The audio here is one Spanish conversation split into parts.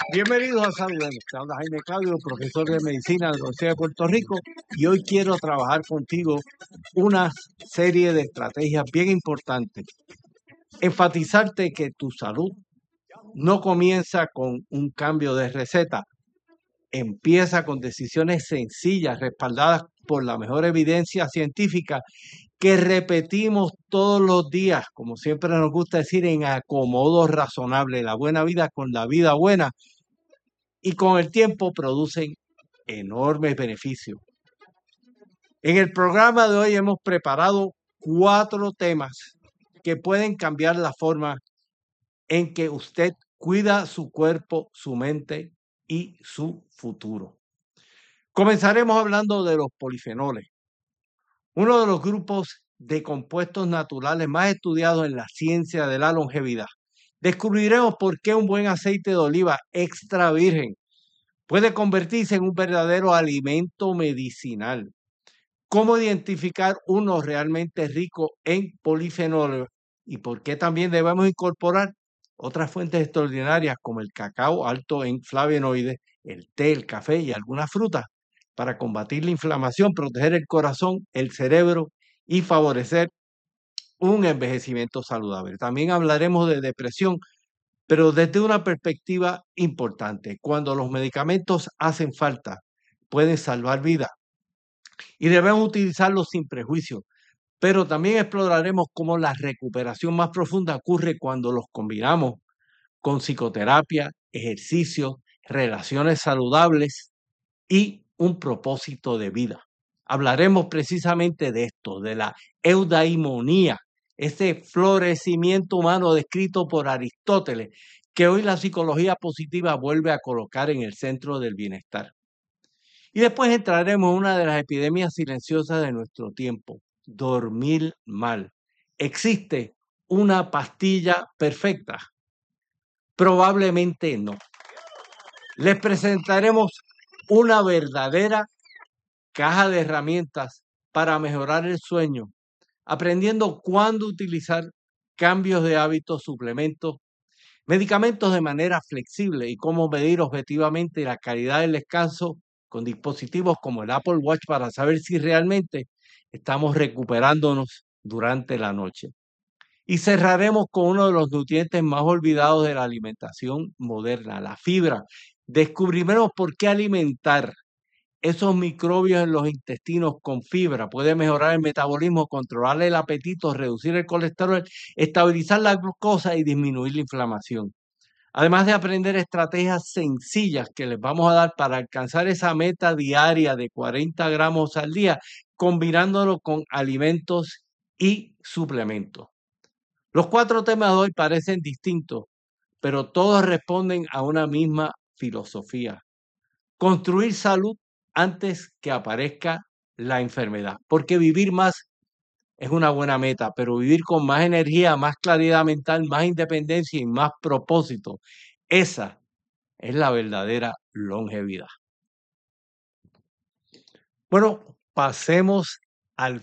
Bienvenidos a Saludemos. Te habla Jaime Claudio, profesor de medicina de la Universidad de Puerto Rico, y hoy quiero trabajar contigo una serie de estrategias bien importantes. Enfatizarte que tu salud no comienza con un cambio de receta, empieza con decisiones sencillas respaldadas por la mejor evidencia científica que repetimos todos los días, como siempre nos gusta decir, en acomodo razonable, la buena vida con la vida buena, y con el tiempo producen enormes beneficios. En el programa de hoy hemos preparado 4 temas que pueden cambiar la forma en que usted cuida su cuerpo, su mente y su futuro. Comenzaremos hablando de los polifenoles, uno de los grupos de compuestos naturales más estudiados en la ciencia de la longevidad. Descubriremos por qué un buen aceite de oliva extra virgen puede convertirse en un verdadero alimento medicinal. ¿Cómo identificar uno realmente rico en polifenoles y por qué también debemos incorporar otras fuentes extraordinarias como el cacao alto en flavonoides, el té, el café y algunas frutas para combatir la inflamación, proteger el corazón, el cerebro y favorecer un envejecimiento saludable? También hablaremos de depresión, pero desde una perspectiva importante. Cuando los medicamentos hacen falta, pueden salvar vidas y debemos utilizarlos sin prejuicio. Pero también exploraremos cómo la recuperación más profunda ocurre cuando los combinamos con psicoterapia, ejercicio, relaciones saludables y un propósito de vida. Hablaremos precisamente de esto, de la eudaimonía, ese florecimiento humano descrito por Aristóteles, que hoy la psicología positiva vuelve a colocar en el centro del bienestar. Y después entraremos en una de las epidemias silenciosas de nuestro tiempo: dormir mal. ¿Existe una pastilla perfecta? Probablemente no. Les presentaremos una verdadera caja de herramientas para mejorar el sueño, aprendiendo cuándo utilizar cambios de hábitos, suplementos, medicamentos de manera flexible y cómo medir objetivamente la calidad del descanso con dispositivos como el Apple Watch para saber si realmente estamos recuperándonos durante la noche. Y cerraremos con uno de los nutrientes más olvidados de la alimentación moderna, la fibra. Descubriremos por qué alimentar esos microbios en los intestinos con fibra puede mejorar el metabolismo, controlar el apetito, reducir el colesterol, estabilizar la glucosa y disminuir la inflamación. Además de aprender estrategias sencillas que les vamos a dar para alcanzar esa meta diaria de 40 gramos al día, combinándolo con alimentos y suplementos. Los 4 temas de hoy parecen distintos, pero todos responden a una misma filosofía: construir salud antes que aparezca la enfermedad. Porque vivir más es una buena meta, pero vivir con más energía, más claridad mental, más independencia y más propósito, esa es la verdadera longevidad. Bueno, pasemos al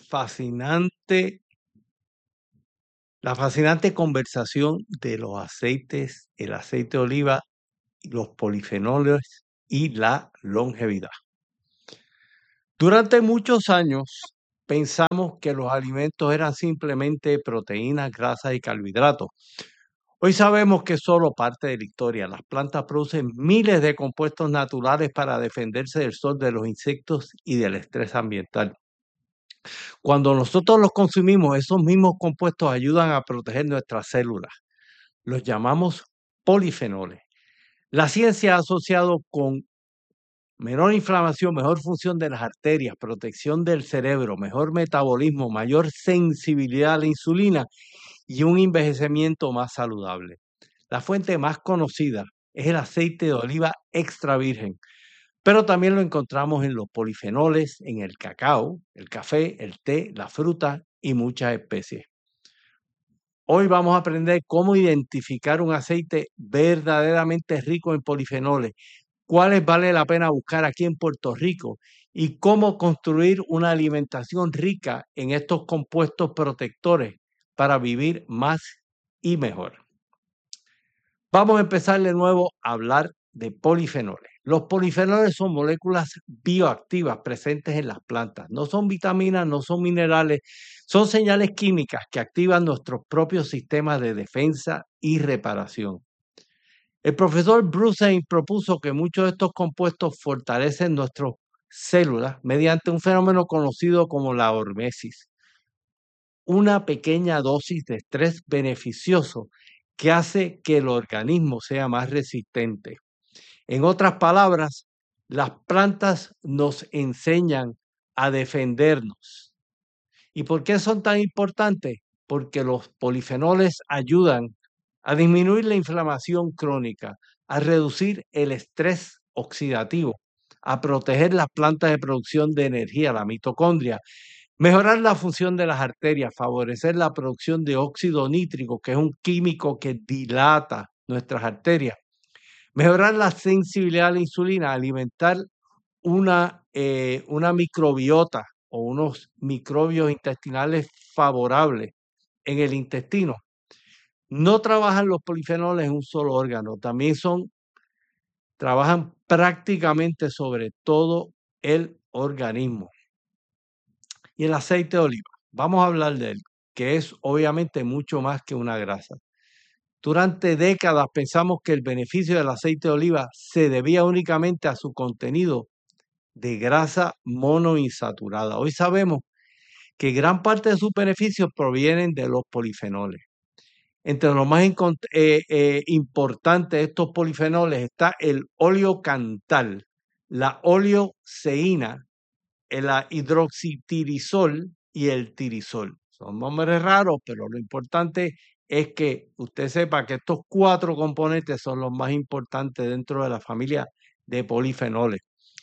la fascinante conversación de los aceites, el aceite de oliva, los polifenoles y la longevidad. Durante muchos años pensamos que los alimentos eran simplemente proteínas, grasas y carbohidratos. Hoy sabemos que es solo parte de la historia. Las plantas producen miles de compuestos naturales para defenderse del sol, de los insectos y del estrés ambiental. Cuando nosotros los consumimos, esos mismos compuestos ayudan a proteger nuestras células. Los llamamos polifenoles. La ciencia ha asociado con menor inflamación, mejor función de las arterias, protección del cerebro, mejor metabolismo, mayor sensibilidad a la insulina y un envejecimiento más saludable. La fuente más conocida es el aceite de oliva extra virgen, pero también lo encontramos en los polifenoles, en el cacao, el café, el té, la fruta y muchas especies. Hoy vamos a aprender cómo identificar un aceite verdaderamente rico en polifenoles, cuáles vale la pena buscar aquí en Puerto Rico y cómo construir una alimentación rica en estos compuestos protectores para vivir más y mejor. Vamos a empezar de nuevo a hablar de polifenoles. Los polifenoles son moléculas bioactivas presentes en las plantas. No son vitaminas, no son minerales, son señales químicas que activan nuestros propios sistemas de defensa y reparación. El profesor Bruce propuso que muchos de estos compuestos fortalecen nuestras células mediante un fenómeno conocido como la hormesis, una pequeña dosis de estrés beneficioso que hace que el organismo sea más resistente. En otras palabras, las plantas nos enseñan a defendernos. ¿Y por qué son tan importantes? Porque los polifenoles ayudan a disminuir la inflamación crónica, a reducir el estrés oxidativo, a proteger las plantas de producción de energía, la mitocondria, mejorar la función de las arterias, favorecer la producción de óxido nítrico, que es un químico que dilata nuestras arterias, mejorar la sensibilidad a la insulina, alimentar una microbiota o unos microbios intestinales favorables en el intestino. No trabajan los polifenoles en un solo órgano, también trabajan prácticamente sobre todo el organismo. Y el aceite de oliva, vamos a hablar de él, que es obviamente mucho más que una grasa. Durante décadas pensamos que el beneficio del aceite de oliva se debía únicamente a su contenido de grasa monoinsaturada. Hoy sabemos que gran parte de sus beneficios provienen de los polifenoles. Entre los más importantes de estos polifenoles está el oleocantal, la oleoceína, la hidroxitirisol y el tirisol. Son nombres raros, pero lo importante es que usted sepa que estos 4 componentes son los más importantes dentro de la familia de polifenoles.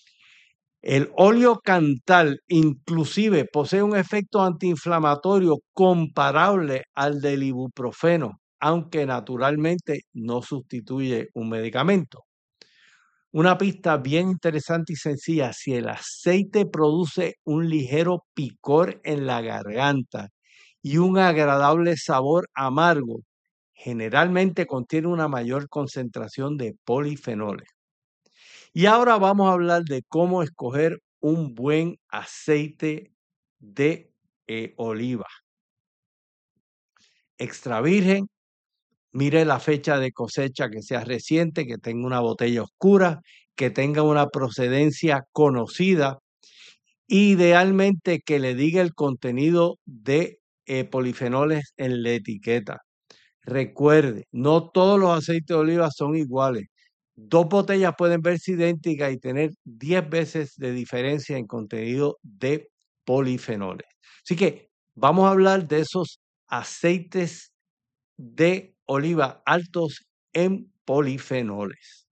El oleocantal inclusive posee un efecto antiinflamatorio comparable al del ibuprofeno, aunque naturalmente no sustituye un medicamento. Una pista bien interesante y sencilla: si el aceite produce un ligero picor en la garganta y un agradable sabor amargo, generalmente contiene una mayor concentración de polifenoles. Y ahora vamos a hablar de cómo escoger un buen aceite de oliva. Extra virgen, mire la fecha de cosecha que sea reciente, que tenga una botella oscura, que tenga una procedencia conocida, idealmente que le diga el contenido de polifenoles en la etiqueta. Recuerde, no todos los aceites de oliva son iguales. 2 botellas pueden verse idénticas y tener 10 veces de diferencia en contenido de polifenoles. Así que vamos a hablar de esos aceites de oliva altos en polifenoles.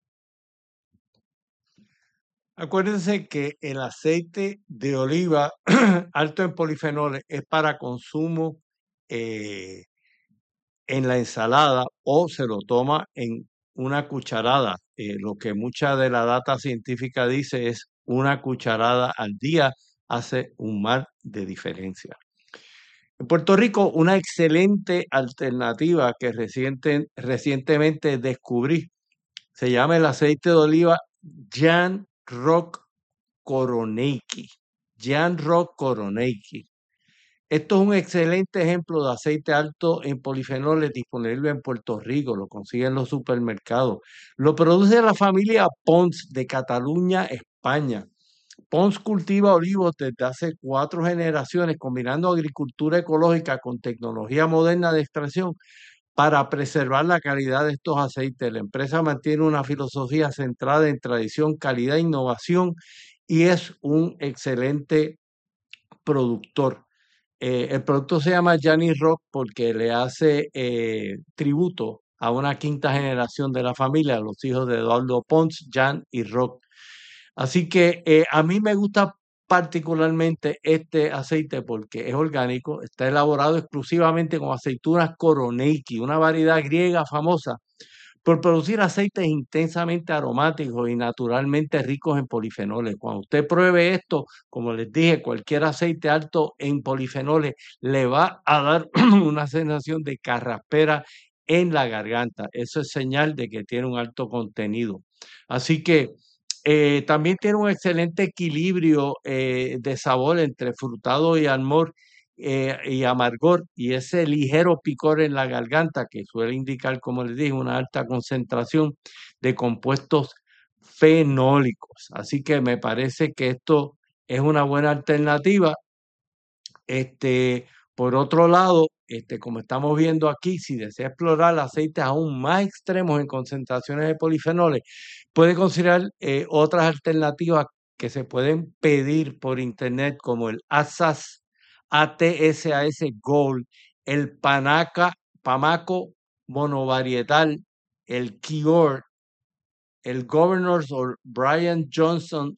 Acuérdense que el aceite de oliva alto en polifenoles es para consumo en la ensalada o se lo toma en una cucharada. Lo que mucha de la data científica dice es una cucharada al día hace un mar de diferencia. En Puerto Rico, una excelente alternativa que recientemente descubrí se llama el aceite de oliva Jan Rock Koroneiki. Jan Rock Koroneiki. Esto es un excelente ejemplo de aceite alto en polifenoles disponible en Puerto Rico, lo consigue en los supermercados. Lo produce la familia Pons de Cataluña, España. Pons cultiva olivos desde hace 4 generaciones, combinando agricultura ecológica con tecnología moderna de extracción para preservar la calidad de estos aceites. La empresa mantiene una filosofía centrada en tradición, calidad e innovación y es un excelente productor. El producto se llama Johnny Rock porque le hace tributo a una 5ª generación de la familia, los hijos de Eduardo Pons, Jan y Rock. Así que a mí me gusta particularmente este aceite porque es orgánico, está elaborado exclusivamente con aceitunas Koroneiki, una variedad griega famosa por producir aceites intensamente aromáticos y naturalmente ricos en polifenoles. Cuando usted pruebe esto, como les dije, cualquier aceite alto en polifenoles le va a dar una sensación de carraspera en la garganta. Eso es señal de que tiene un alto contenido. Así que también tiene un excelente equilibrio de sabor entre frutado y amargor, y ese ligero picor en la garganta que suele indicar, como les dije, una alta concentración de compuestos fenólicos. Así que me parece que esto es una buena alternativa. Por otro lado, como estamos viendo aquí, si desea explorar aceites aún más extremos en concentraciones de polifenoles, puede considerar otras alternativas que se pueden pedir por internet, como el ATSAS Gold, el Pamaco monovarietal, el Kior, el Governor's o Brian Johnson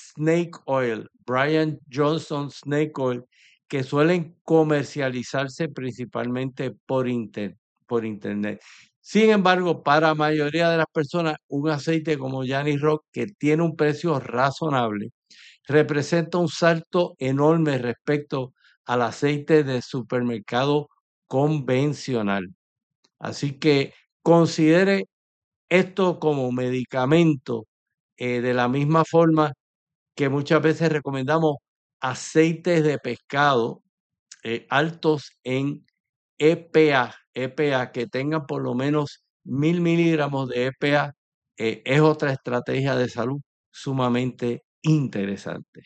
Snake Oil, que suelen comercializarse principalmente por internet. Sin embargo, para la mayoría de las personas, un aceite como Johnny Rock, que tiene un precio razonable, representa un salto enorme respecto al aceite de supermercado convencional. Así que considere esto como medicamento, de la misma forma que muchas veces recomendamos aceites de pescado altos en EPA, que tengan por lo menos 1000 miligramos de EPA, es otra estrategia de salud sumamente interesante.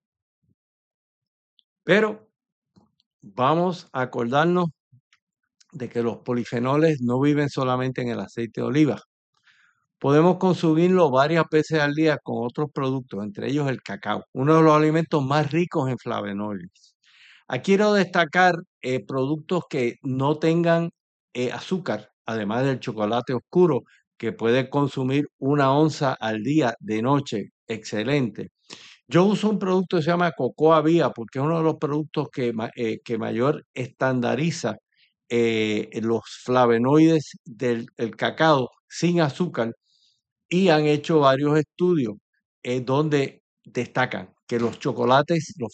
Pero vamos a acordarnos de que los polifenoles no viven solamente en el aceite de oliva. Podemos consumirlo varias veces al día con otros productos, entre ellos el cacao, uno de los alimentos más ricos en flavonoides. Aquí quiero destacar productos que no tengan azúcar, además del chocolate oscuro, que puede consumir 1 onza al día de noche. Excelente. Yo uso un producto que se llama Cocoa Vía porque es uno de los productos que mayor estandariza los flavonoides del el cacao sin azúcar, y han hecho varios estudios donde destacan que los chocolates, los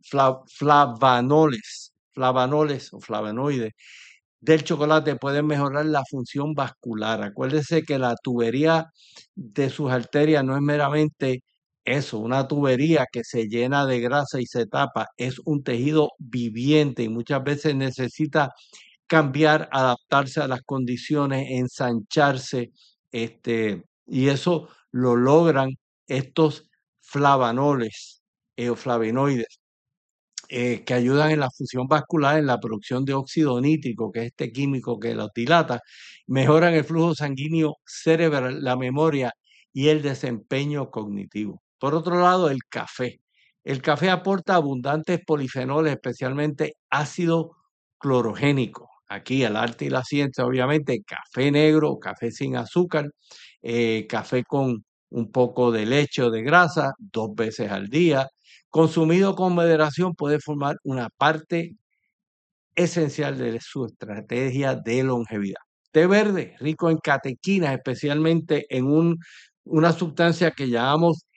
flavanoles o flavonoides del chocolate pueden mejorar la función vascular. Acuérdese que la tubería de sus arterias no es meramente eso, una tubería que se llena de grasa y se tapa, es un tejido viviente y muchas veces necesita cambiar, adaptarse a las condiciones, ensancharse, y eso lo logran estos flavanoles o flavonoides, que ayudan en la función vascular, en la producción de óxido nítrico, que es este químico que los dilata, mejoran el flujo sanguíneo cerebral, la memoria y el desempeño cognitivo. Por otro lado, el café. El café aporta abundantes polifenoles, especialmente ácido clorogénico. Aquí el arte y la ciencia, obviamente, café negro, café sin azúcar, café con un poco de leche o de grasa 2 veces al día. Consumido con moderación puede formar una parte esencial de su estrategia de longevidad. Té verde, rico en catequinas, especialmente en una sustancia que llamamos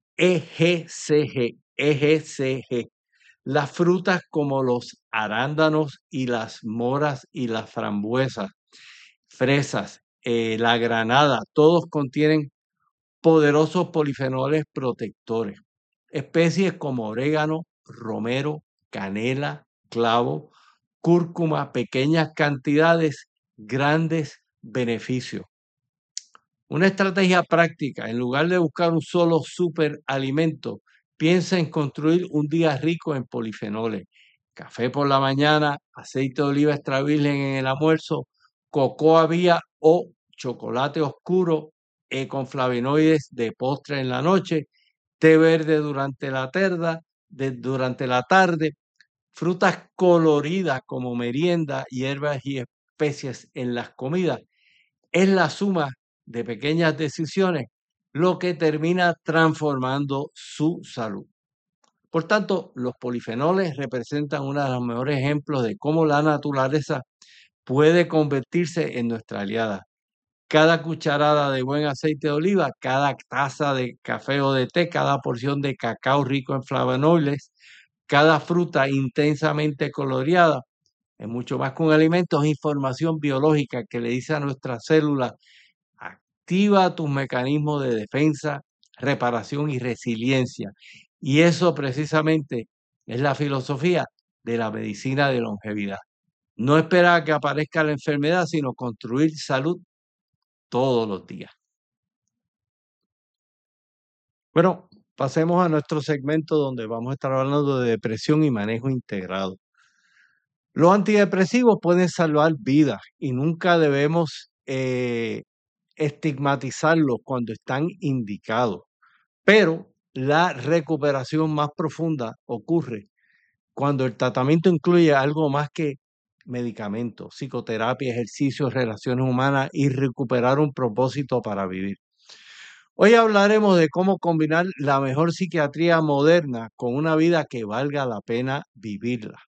EGCG. Las frutas como los arándanos y las moras y las frambuesas, fresas, la granada, todos contienen poderosos polifenoles protectores. Especies como orégano, romero, canela, clavo, cúrcuma, pequeñas cantidades, grandes beneficios. Una estrategia práctica, en lugar de buscar un solo superalimento, piensa en construir un día rico en polifenoles. Café por la mañana, aceite de oliva extra virgen en el almuerzo, cocoa vía o chocolate oscuro con flavonoides de postre en la noche, té verde durante la tarde, frutas coloridas como merienda, hierbas y especies en las comidas. Es la suma de pequeñas decisiones lo que termina transformando su salud. Por tanto, los polifenoles representan uno de los mejores ejemplos de cómo la naturaleza puede convertirse en nuestra aliada. Cada cucharada de buen aceite de oliva, cada taza de café o de té, cada porción de cacao rico en flavonoides, cada fruta intensamente coloreada Es mucho más que un alimento, es información biológica que le dice a nuestras células: activa tus mecanismos de defensa, reparación y resiliencia. Y eso precisamente es la filosofía de la medicina de longevidad. No esperar a que aparezca la enfermedad, sino construir salud todos los días. Bueno, pasemos a nuestro segmento donde vamos a estar hablando de depresión y manejo integrado. Los antidepresivos pueden salvar vidas y nunca debemos estigmatizarlos cuando están indicados, pero la recuperación más profunda ocurre cuando el tratamiento incluye algo más que medicamentos, psicoterapia, ejercicios, relaciones humanas y recuperar un propósito para vivir. Hoy hablaremos de cómo combinar la mejor psiquiatría moderna con una vida que valga la pena vivirla.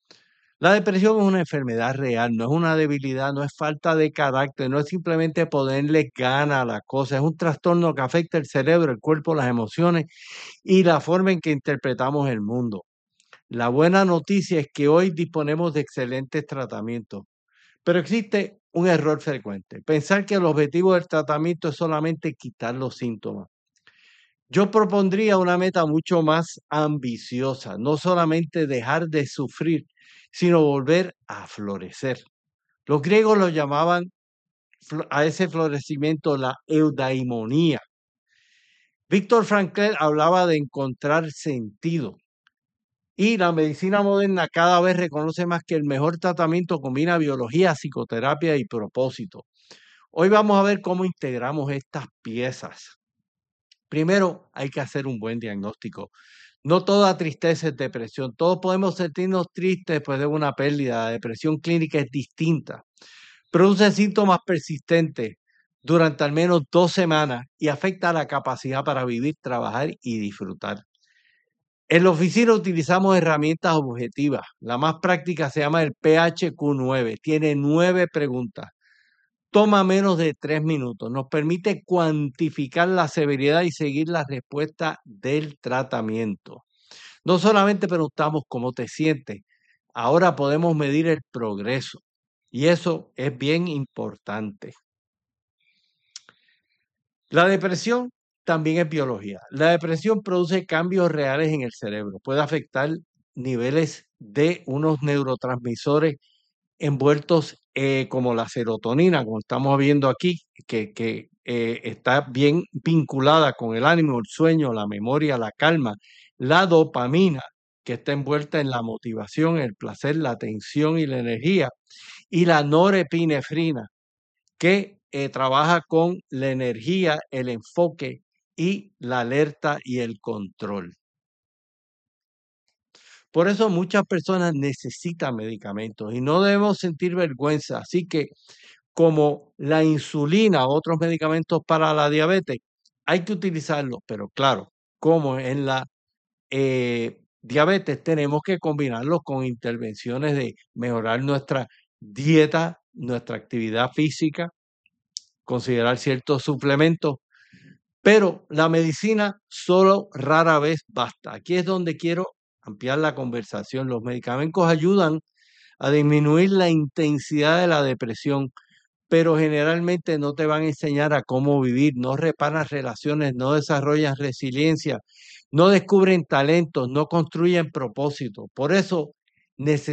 La depresión es una enfermedad real, no es una debilidad, no es falta de carácter, no es simplemente ponerle gana a la cosa, es un trastorno que afecta el cerebro, el cuerpo, las emociones y la forma en que interpretamos el mundo. La buena noticia es que hoy disponemos de excelentes tratamientos, pero existe un error frecuente: pensar que el objetivo del tratamiento es solamente quitar los síntomas. Yo propondría una meta mucho más ambiciosa, no solamente dejar de sufrir, sino volver a florecer. Los griegos lo llamaban a ese florecimiento la eudaimonía. Víctor Frankl hablaba de encontrar sentido. Y la medicina moderna cada vez reconoce más que el mejor tratamiento combina biología, psicoterapia y propósito. Hoy vamos a ver cómo integramos estas piezas. Primero, hay que hacer un buen diagnóstico. No toda tristeza es depresión. Todos podemos sentirnos tristes después de una pérdida. La depresión clínica es distinta. Produce síntomas persistentes durante al menos 2 semanas y afecta la capacidad para vivir, trabajar y disfrutar. En la oficina utilizamos herramientas objetivas. La más práctica se llama el PHQ-9. Tiene 9 preguntas. Toma menos de 3 minutos. Nos permite cuantificar la severidad y seguir la respuesta del tratamiento. No solamente preguntamos cómo te sientes, ahora podemos medir el progreso. Y eso es bien importante. La depresión también es biología. La depresión produce cambios reales en el cerebro. Puede afectar niveles de unos neurotransmisores envueltos como la serotonina, como estamos viendo aquí, que está bien vinculada con el ánimo, el sueño, la memoria, la calma. La dopamina, que está envuelta en la motivación, el placer, la atención y la energía. Y la norepinefrina, que trabaja con la energía, el enfoque y la alerta y el control. Por eso muchas personas necesitan medicamentos y no debemos sentir vergüenza. Así que como la insulina o otros medicamentos para la diabetes, hay que utilizarlos, pero claro, como en la diabetes, tenemos que combinarlos con intervenciones de mejorar nuestra dieta, nuestra actividad física, considerar ciertos suplementos, pero la medicina solo rara vez basta. Aquí es donde quiero ampliar la conversación. Los medicamentos ayudan a disminuir la intensidad de la depresión, pero generalmente no te van a enseñar a cómo vivir, no reparan relaciones, no desarrollan resiliencia, no descubren talentos, no construyen propósito. Por eso necesitamos